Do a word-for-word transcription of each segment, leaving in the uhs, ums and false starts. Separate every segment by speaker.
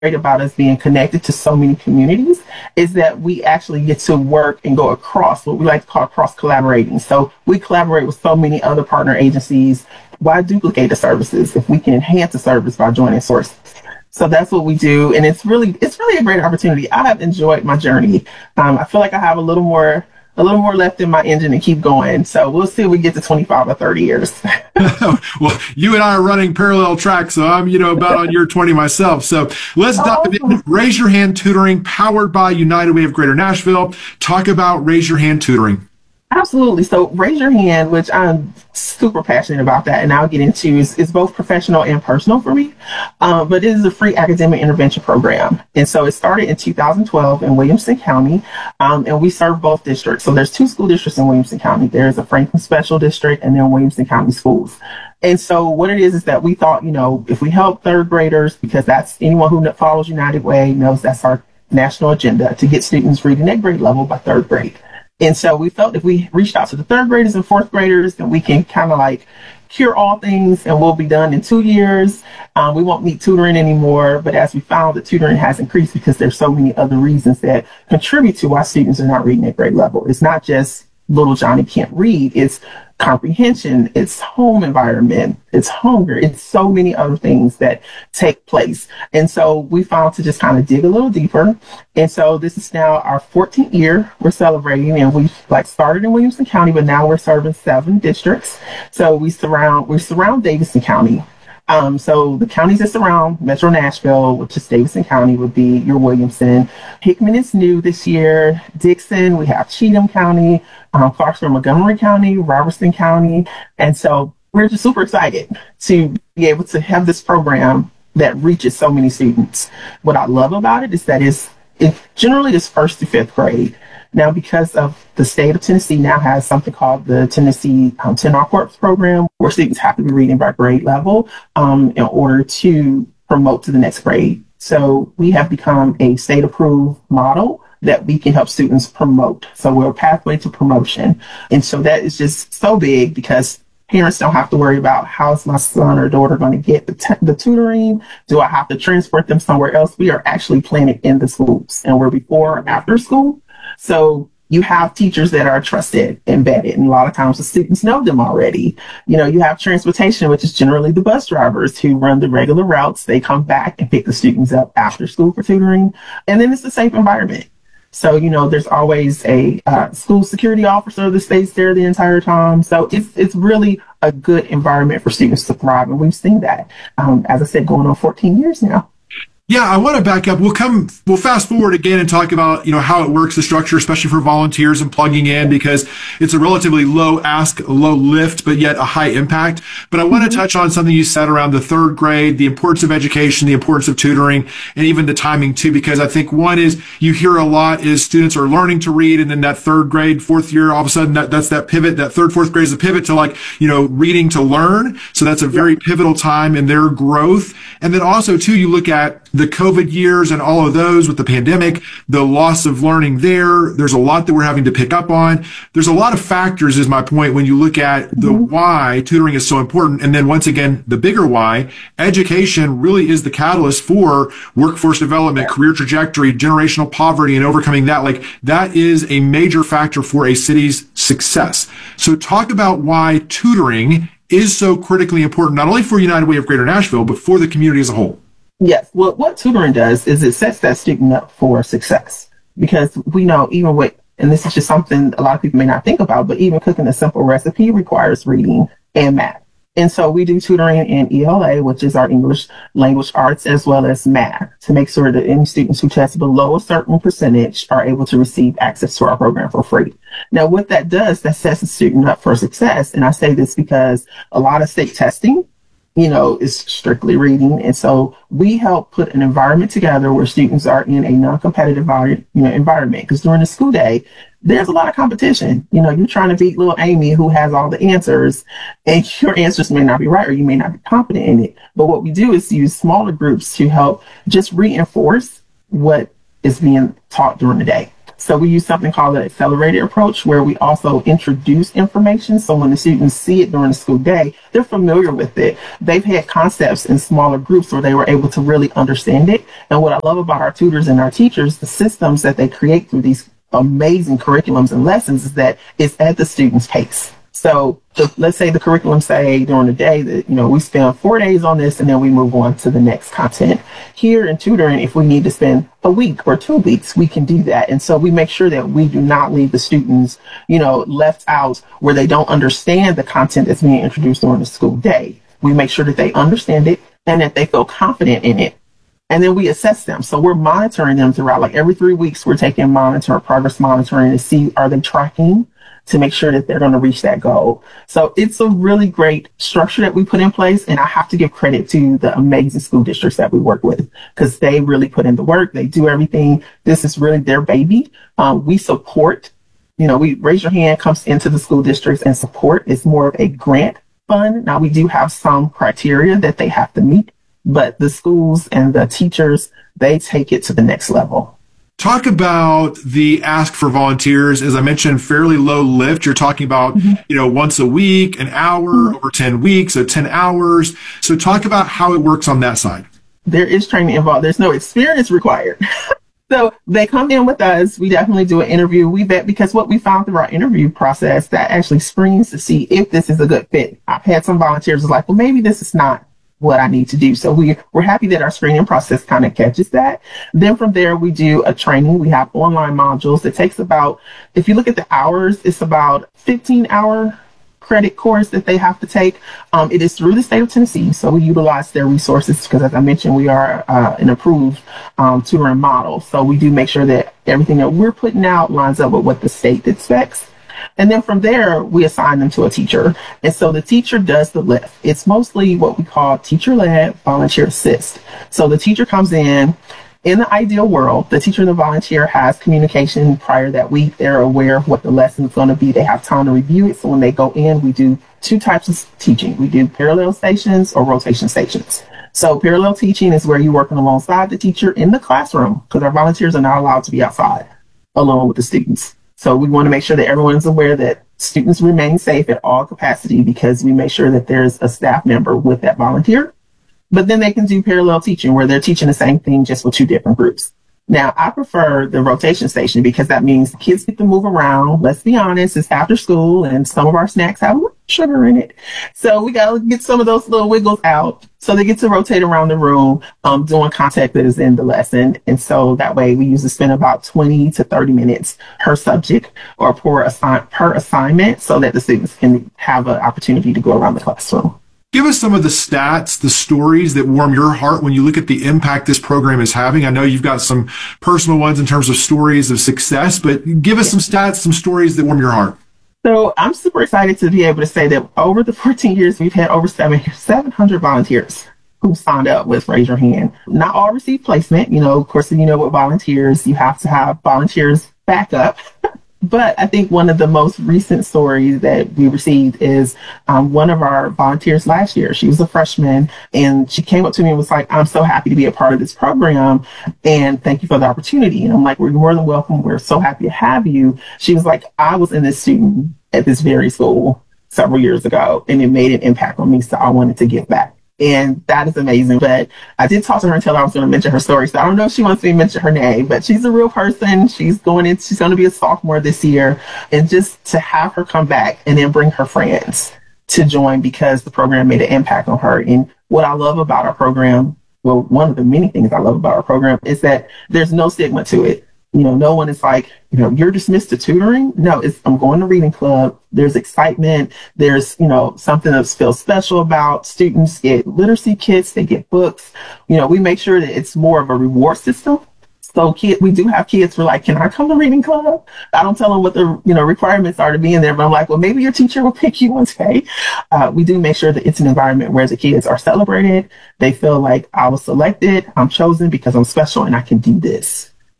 Speaker 1: great about us being connected to so many communities is that we actually get to work and go across what we like to call cross collaborating. So we collaborate with so many other partner agencies. Why duplicate the services if we can enhance the service by joining sources? So that's what we do, and it's really it's really a great opportunity. I have enjoyed my journey. Um, I feel like I have a little more a little more left in my engine to keep going. So we'll see if we get to twenty-five or thirty years.
Speaker 2: Well, you and I are running parallel tracks, so I'm, you know, about on year twenty myself. So let's dive
Speaker 1: Oh.
Speaker 2: in. Raise Your Hand Tutoring, powered by United Way of Greater Nashville. Talk about Raise Your Hand Tutoring.
Speaker 1: Absolutely. So Raise Your Hand, which I'm super passionate about that, and I'll get into, is, is both professional and personal for me. Um, but it is a free academic intervention program. And so it started in two thousand twelve in Williamson County, um, and we serve both districts. So there's two school districts in Williamson County. There's a Franklin Special District and then Williamson County Schools. And so what it is is that we thought, you know, if we help third graders, because that's anyone who follows United Way knows that's our national agenda, to get students reading at grade level by third grade. And so we felt if we reached out to the third graders and fourth graders, then we can kind of like cure all things, and we'll be done in two years. Um, we won't need tutoring anymore. But as we found, the tutoring has increased because there's so many other reasons that contribute to why students are not reading at grade level. It's not just little Johnny can't read. It's comprehension, it's home environment, it's hunger, it's so many other things that take place. And so we found to just kind of dig a little deeper. And so this is now our fourteenth year we're celebrating, and we like started in Williamson County, but now we're serving seven districts. So we surround we surround Davidson County. Um, so the counties that surround Metro Nashville, which is Davidson County, would be your Williamson. Hickman is new this year. Dixon, we have Cheatham County, um, Clarksville, Montgomery County, Robertson County. And so we're just super excited to be able to have this program that reaches so many students. What I love about it is that it's, it generally is first to fifth grade. Now, because of the state of Tennessee now has something called the Tennessee um, ten R Corps program, where students have to be reading by grade level um, in order to promote to the next grade. So we have become a state approved model that we can help students promote. So we're a pathway to promotion. And so that is just so big because parents don't have to worry about how's my son or daughter going to get the, t- the tutoring. Do I have to transport them somewhere else? We are actually planted in the schools, and we're before or after school. So you have teachers that are trusted, embedded, and a lot of times the students know them already. You know, you have transportation, which is generally the bus drivers who run the regular routes. They come back and pick the students up after school for tutoring. And then it's a safe environment. So, you know, there's always a uh, school security officer that stays there the entire time. So it's it's really a good environment for students to thrive. And we've seen that, um, as I said, going on fourteen years now.
Speaker 2: Yeah, I want to back up. We'll come, we'll fast forward again and talk about, you know, how it works, the structure, especially for volunteers and plugging in, because it's a relatively low ask, low lift, but yet a high impact. But I want to touch on something you said around the third grade, the importance of education, the importance of tutoring, and even the timing too, because I think one is you hear a lot is students are learning to read, and then that third grade, fourth year, all of a sudden that, that's that pivot, that third, fourth grade is a pivot to like, you know, reading to learn. So that's a very pivotal time in their growth. And then also too, you look at the COVID years and all of those with the pandemic, the loss of learning there. There's a lot that we're having to pick up on. There's a lot of factors is my point when you look at the mm-hmm. why tutoring is so important. And then once again, the bigger why, education really is the catalyst for workforce development, career trajectory, generational poverty, and overcoming that. Like that is a major factor for a city's success. So talk about why tutoring is so critically important, not only for United Way of Greater Nashville, but for the community as a whole.
Speaker 1: Yes. Well, what tutoring does is it sets that student up for success, because we know even with, and this is just something a lot of people may not think about, but even cooking a simple recipe requires reading and math. And so we do tutoring in E L A, which is our English language arts, as well as math, to make sure that any students who test below a certain percentage are able to receive access to our program for free. Now, what that does, that sets the student up for success. And I say this because a lot of state testing, you know, is strictly reading. And so we help put an environment together where students are in a non-competitive you know, environment. Because during the school day, there's a lot of competition. You know, you're trying to beat little Amy who has all the answers, and your answers may not be right, or you may not be confident in it. But what we do is use smaller groups to help just reinforce what is being taught during the day. So we use something called an accelerated approach, where we also introduce information. So when the students see it during the school day, they're familiar with it. They've had concepts in smaller groups where they were able to really understand it. And what I love about our tutors and our teachers, the systems that they create through these amazing curriculums and lessons, is that it's at the student's pace. So the, let's say the curriculum say during the day that, you know, we spend four days on this and then we move on to the next content. Here in tutoring, if we need to spend a week or two weeks, we can do that. And so we make sure that we do not leave the students, you know, left out where they don't understand the content that's being introduced during the school day. We make sure that they understand it and that they feel confident in it. And then we assess them. So we're monitoring them throughout, like every three weeks, we're taking monitor, progress monitoring to see, are they tracking, to make sure that they're going to reach that goal. So it's a really great structure that we put in place. And I have to give credit to the amazing school districts that we work with, because they really put in the work. They do everything. This is really their baby. Um, we support, you know, we Raise Your Hand comes into the school districts and support. It's more of a grant fund. Now we do have some criteria that they have to meet, but the schools and the teachers, they take it to the next level.
Speaker 2: Talk about the ask for volunteers. As I mentioned, fairly low lift. You're talking about, mm-hmm. you know, once a week, an hour, mm-hmm. over ten weeks, so ten hours. So talk about how it works on that side.
Speaker 1: There is training involved. There's no experience required. So they come in with us. We definitely do an interview. We vet, because what we found through our interview process, that actually screens to see if this is a good fit. I've had some volunteers like, well, maybe this is not what I need to do. So we, we're happy that our screening process kind of catches that. Then from there, we do a training. We have online modules that takes about, if you look at the hours, it's about fifteen hour credit course that they have to take. Um, it is through the state of Tennessee. So we utilize their resources because, as I mentioned, we are uh, an approved um, tutoring model. So we do make sure that everything that we're putting out lines up with what the state expects. And then from there, we assign them to a teacher. And so the teacher does the lift. It's mostly what we call teacher-led volunteer assist. So the teacher comes in. In the ideal world, the teacher and the volunteer has communication prior that week. They're aware of what the lesson is going to be. They have time to review it. So when they go in, we do two types of teaching. We do parallel stations or rotation stations. So parallel teaching is where you're working alongside the teacher in the classroom, because our volunteers are not allowed to be outside alone with the students. So we want to make sure that everyone's aware that students remain safe at all capacity, because we make sure that there's a staff member with that volunteer. But then they can do parallel teaching where they're teaching the same thing just with two different groups. Now, I prefer the rotation station because that means kids get to move around. Let's be honest, it's after school and some of our snacks have a little sugar in it. So we got to get some of those little wiggles out. So they get to rotate around the room, um, doing content that is in the lesson. And so that way we usually spend about twenty to thirty minutes per subject or per, assign- per assignment so that the students can have an opportunity to go around the classroom.
Speaker 2: Give us some of the stats, the stories that warm your heart when you look at the impact this program is having. I know you've got some personal ones in terms of stories of success, but give us some stats, some stories that warm your heart.
Speaker 1: So I'm super excited to be able to say that over the fourteen years, we've had over seven hundred volunteers who signed up with Raise Your Hand. Not all received placement. You know, of course, you know, with volunteers, you have to have volunteers back up. But I think one of the most recent stories that we received is um, one of our volunteers last year. She was a freshman and she came up to me and was like, I'm so happy to be a part of this program and thank you for the opportunity. And I'm like, we're more than welcome. We're so happy to have you. She was like, I was in this student at this very school several years ago and it made an impact on me. So I wanted to give back. And that is amazing. But I did talk to her and tell her I was going to mention her story. So I don't know if she wants me to mention her name, but she's a real person. She's going in, she's going to be a sophomore this year. And just to have her come back and then bring her friends to join because the program made an impact on her. And what I love about our program, well, one of the many things I love about our program is that there's no stigma to it. You know, no one is like, you know, you're dismissed to tutoring. No, it's, I'm going to reading club. There's excitement. There's, you know, something that feels special about students get literacy kits. They get books. You know, we make sure that it's more of a reward system. So kid, we do have kids who are like, can I come to reading club? I don't tell them what the, you know, requirements are to be in there, but I'm like, well, maybe your teacher will pick you one day. Uh, we do make sure that it's an environment where the kids are celebrated. They feel like I was selected. I'm chosen because I'm special and I can do this.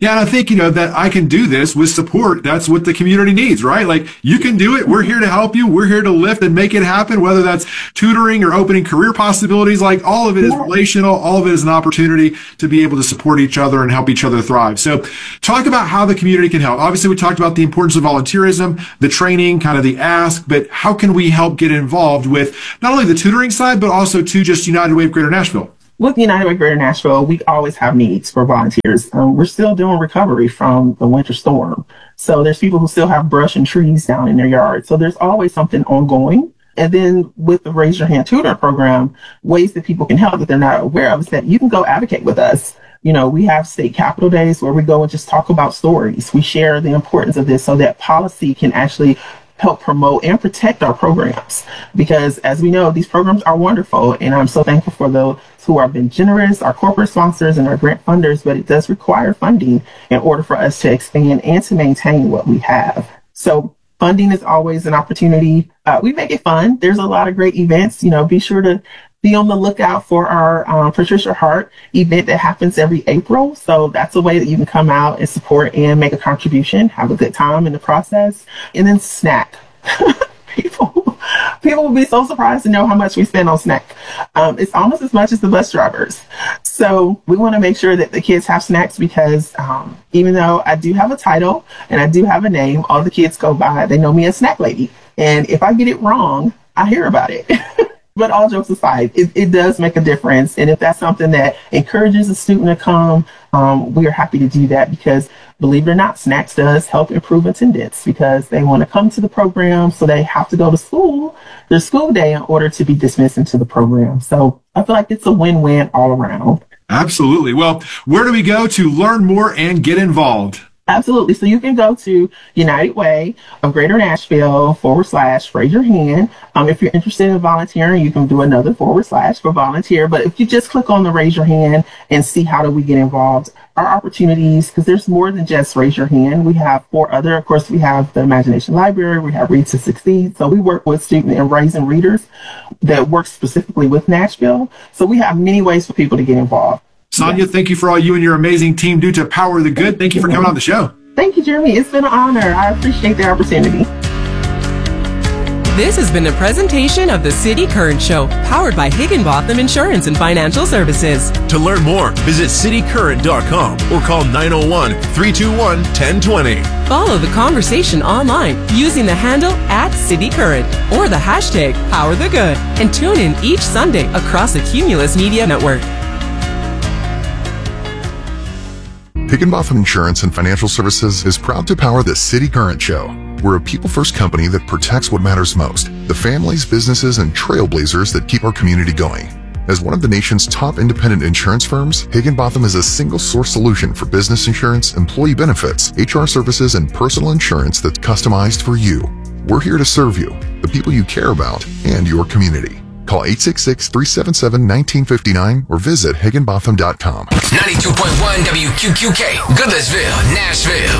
Speaker 2: Yeah, and I think, you know, that I can do this with support. That's what the community needs, right? Like, you can do it. We're here to help you. We're here to lift and make it happen, whether that's tutoring or opening career possibilities. Like, all of it is relational. All of it is an opportunity to be able to support each other and help each other thrive. So talk about how the community can help. Obviously, we talked about the importance of volunteerism, the training, kind of the ask, but how can we help get involved with not only the tutoring side, but also to just United Way of Greater Nashville?
Speaker 1: With United Way Greater Nashville, we always have needs for volunteers. Um, we're still doing recovery from the winter storm. So there's people who still have brush and trees down in their yard. So there's always something ongoing. And then with the Raise Your Hand Tutor program, ways that people can help that they're not aware of is that you can go advocate with us. You know, we have state capitol days where we go and just talk about stories. We share the importance of this so that policy can actually help promote and protect our programs. Because as we know, these programs are wonderful. And I'm so thankful for those who have been generous, our corporate sponsors and our grant funders, but it does require funding in order for us to expand and to maintain what we have. So funding is always an opportunity. Uh, we make it fun. There's a lot of great events. You know, be sure to be on the lookout for our um, Patricia Hart event that happens every April. So that's a way that you can come out and support and make a contribution, have a good time in the process, and then snack. people, people will be so surprised to know how much we spend on snack. Um, it's almost as much as the bus drivers. So we want to make sure that the kids have snacks because um, even though I do have a title and I do have a name, all the kids go by, they know me as Snack Lady. And if I get it wrong, I hear about it. But all jokes aside, it, it does make a difference. And if that's something that encourages a student to come, um, we are happy to do that because, believe it or not, snacks does help improve attendance because they want to come to the program, so they have to go to school, their school day, in order to be dismissed into the program. So I feel like it's a win-win all around.
Speaker 2: Absolutely. Well, where do we go to learn more and get involved?
Speaker 1: Absolutely. So you can go to United Way of Greater Nashville forward slash raise your hand. Um, if you're interested in volunteering, you can do another forward slash for volunteer. But if you just click on the raise your hand and see how do we get involved, our opportunities, because there's more than just raise your hand. We have four other, of course, we have the Imagination Library, we have Read to Succeed. So we work with student and raising readers that work specifically with Nashville. So we have many ways for people to get involved.
Speaker 2: Sonia, thank you for all you and your amazing team do to power the good. Thank you for coming on the show.
Speaker 1: Thank you, Jeremy. It's been an honor. I appreciate the opportunity.
Speaker 3: This has been a presentation of the City Current Show, powered by Higginbotham Insurance and Financial Services.
Speaker 4: To learn more, visit city current dot com or call nine oh one, three two one, one oh two oh.
Speaker 3: Follow the conversation online using the handle at City Current or the hashtag Power the Good, and tune in each Sunday across the Cumulus Media Network.
Speaker 5: Higginbotham Insurance and Financial Services is proud to power the City Current Show. We're a people-first company that protects what matters most, the families, businesses, and trailblazers that keep our community going. As one of the nation's top independent insurance firms, Higginbotham is a single-source solution for business insurance, employee benefits, H R services, and personal insurance that's customized for you. We're here to serve you, the people you care about, and your community. Call eight six six, three seven seven, one nine five nine or visit higginbotham dot com.
Speaker 6: ninety-two point one W Q Q K, Goodlettsville, Nashville.